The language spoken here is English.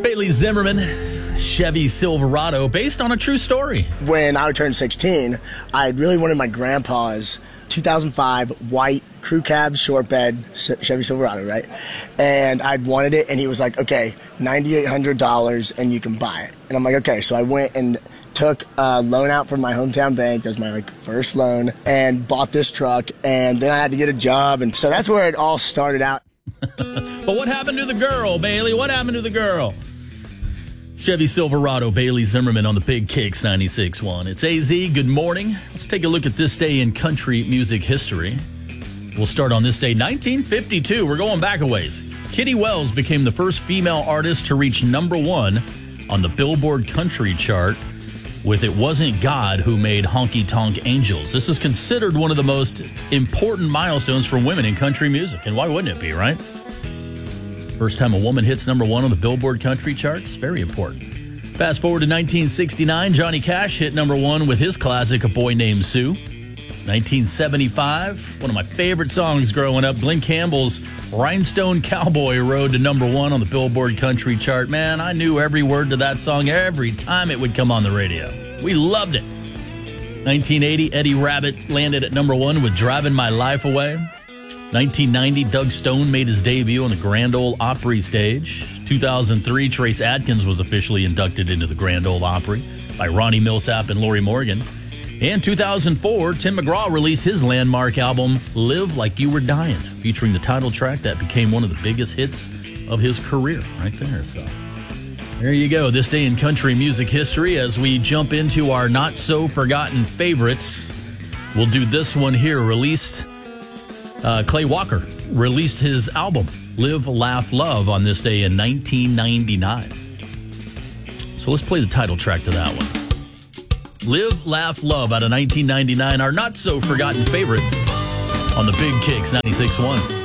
Bailey Zimmerman, Chevy Silverado, based on a true story. When I turned 16, I really wanted my grandpa's 2005 white crew cab short bed Chevy Silverado, right? And I'd wanted it, and he was like, okay, $9,800 and you can buy it. And I'm like, okay. So I went and took a loan out from my hometown bank. That was my first loan, and bought this truck. And then I had to get a job, and so that's where it all started out. But what happened to the girl, Bailey? What happened to the girl? Chevy Silverado, Bailey Zimmerman on the Big Kicks 96.1. It's AZ. Good morning. Let's take a look at this day in country music history. We'll start on this day, 1952. We're going back a ways. Kitty Wells became the first female artist to reach number one on the Billboard Country chart with It Wasn't God Who Made Honky Tonk Angels. This is considered one of the most important milestones for women in country music. And why wouldn't it be, right? First time a woman hits number one on the Billboard Country charts. Very important. Fast forward to 1969. Johnny Cash hit number one with his classic, A Boy Named Sue. 1975, one of my favorite songs growing up, Glenn Campbell's Rhinestone Cowboy rode to number one on the Billboard Country chart. Man, I knew every word to that song every time it would come on the radio. We loved it. 1980, Eddie Rabbitt landed at number one with Driving My Life Away. 1990, Doug Stone made his debut on the Grand Ole Opry stage. 2003, Trace Adkins was officially inducted into the Grand Ole Opry by Ronnie Millsap and Lori Morgan. In 2004, Tim McGraw released his landmark album, Live Like You Were Dying, featuring the title track that became one of the biggest hits of his career right there. So there you go. This day in country music history. As we jump into our not-so-forgotten favorites, we'll do this one here, released... Clay Walker released his album, Live, Laugh, Love, on this day in 1999. So let's play the title track to that one. Live, Laugh, Love out of 1999, our not-so-forgotten favorite on the Big Kicks 96.1.